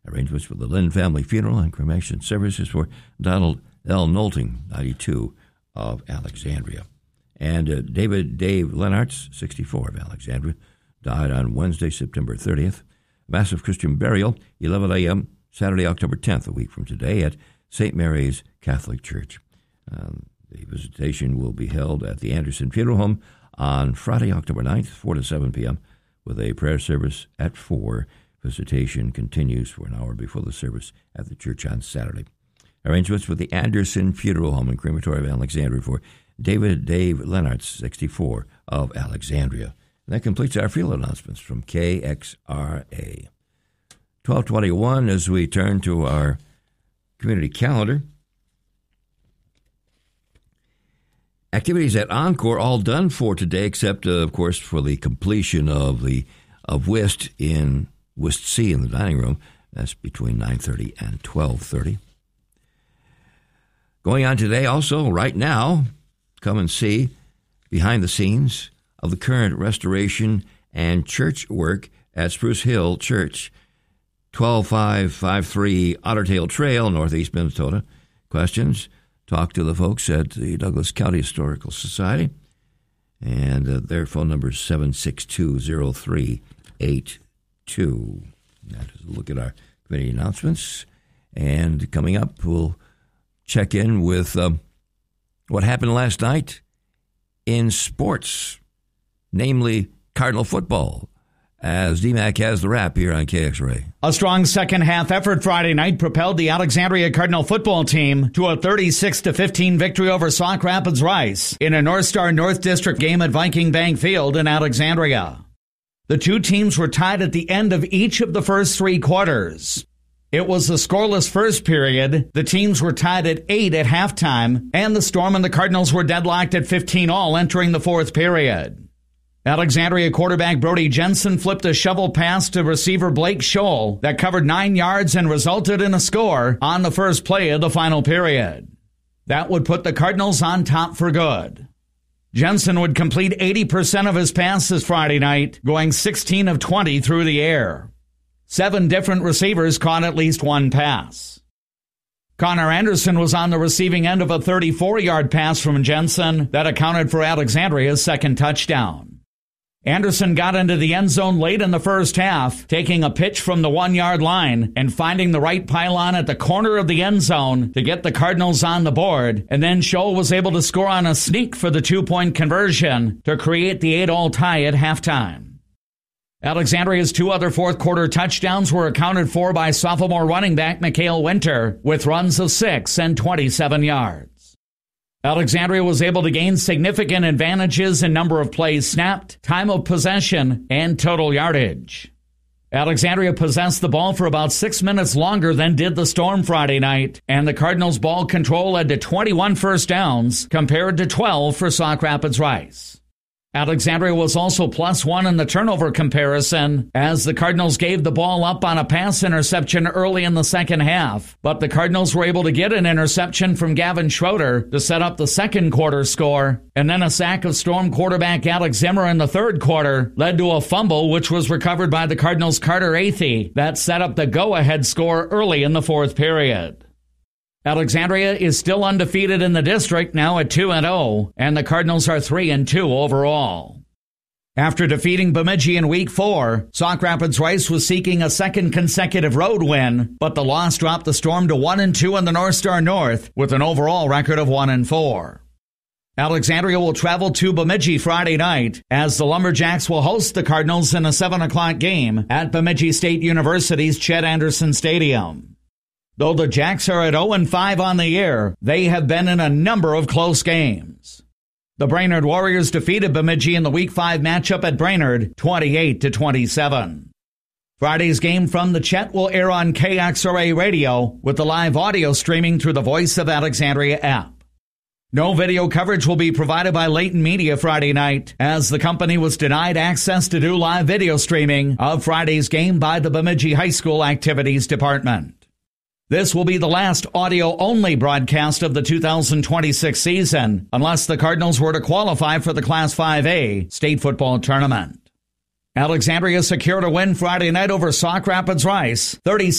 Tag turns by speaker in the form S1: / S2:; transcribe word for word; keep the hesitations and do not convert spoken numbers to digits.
S1: Arrangements for the Lynn family funeral and cremation services for Donald L. Knowlting, ninety-two, of Alexandria. And uh, David Dave Lenartz, sixty-four, of Alexandria, died on Wednesday, September thirtieth. Massive Christian burial, eleven a.m., Saturday, October tenth, a week from today, at Saint Mary's Catholic Church. Um, the visitation will be held at the Anderson Funeral Home on Friday, October ninth, four to seven p.m., with a prayer service at four. Visitation continues for an hour before the service at the church on Saturday. Arrangements with the Anderson Funeral Home and Crematory of Alexandria for David Dave Lenartz, sixty-four, of Alexandria. And that completes our field announcements from K X R A. twelve twenty-one, as we turn to our community calendar. Activities at Encore all done for today, except, uh, of course, for the completion of the of Whist in Whist C in the dining room. That's between nine thirty and twelve thirty. Going on today, also, right now, come and see behind the scenes of the current restoration and church work at Spruce Hill Church, twelve five five three Ottertail Trail, Northeast Minnesota. Questions? Talk to the folks at the Douglas County Historical Society, and uh, their phone number is seven six two zero three eight two. That is a look at our committee announcements. And coming up, we'll check in with uh, what happened last night in sports, namely Cardinal football, as D MAC has the wrap here on K X R A.
S2: A strong second-half effort Friday night propelled the Alexandria Cardinal football team to a thirty-six to fifteen victory over Sauk Rapids Rice in a North Star North District game at Viking Bank Field in Alexandria. The two teams were tied at the end of each of the first three quarters. It was a scoreless first period. The teams were tied at eight at halftime, and the Storm and the Cardinals were deadlocked at fifteen all entering the fourth period. Alexandria quarterback Brody Jensen flipped a shovel pass to receiver Blake Scholl that covered nine yards and resulted in a score on the first play of the final period. That would put the Cardinals on top for good. Jensen would complete eighty percent of his passes Friday night, going sixteen of twenty through the air. Seven different receivers caught at least one pass. Connor Anderson was on the receiving end of a thirty-four-yard pass from Jensen that accounted for Alexandria's second touchdown. Anderson got into the end zone late in the first half, taking a pitch from the one-yard line and finding the right pylon at the corner of the end zone to get the Cardinals on the board, and then Scholl was able to score on a sneak for the two-point conversion to create the eight-all tie at halftime. Alexandria's two other fourth-quarter touchdowns were accounted for by sophomore running back Mikhail Winter with runs of six and twenty-seven yards. Alexandria was able to gain significant advantages in number of plays snapped, time of possession, and total yardage. Alexandria possessed the ball for about six minutes longer than did the Storm Friday night, and the Cardinals' ball control led to twenty-one first downs compared to twelve for Sauk Rapids Rice. Alexandria was also plus one in the turnover comparison as the Cardinals gave the ball up on a pass interception early in the second half, but the Cardinals were able to get an interception from Gavin Schroeder to set up the second quarter score, and then a sack of Storm quarterback Alex Zimmer in the third quarter led to a fumble which was recovered by the Cardinals' Carter Athey that set up the go-ahead score early in the fourth period. Alexandria is still undefeated in the district, now at two and oh, and the Cardinals are three and two overall. After defeating Bemidji in week four, Sauk Rapids Rice was seeking a second consecutive road win, but the loss dropped the Storm to one and two in the North Star North with an overall record of one and four. Alexandria will travel to Bemidji Friday night as the Lumberjacks will host the Cardinals in a seven o'clock game at Bemidji State University's Chet Anderson Stadium. Though the Jacks are at oh and five on the year, they have been in a number of close games. The Brainerd Warriors defeated Bemidji in the Week five matchup at Brainerd, twenty-eight to twenty-seven. Friday's game from the Chet will air on K X R A Radio with the live audio streaming through the Voice of Alexandria app. No video coverage will be provided by Leighton Media Friday night, as the company was denied access to do live video streaming of Friday's game by the Bemidji High School Activities Department. This will be the last audio-only broadcast of the two thousand twenty-six season, unless the Cardinals were to qualify for the Class five A state football tournament. Alexandria secured a win Friday night over Sauk Rapids Rice, thirty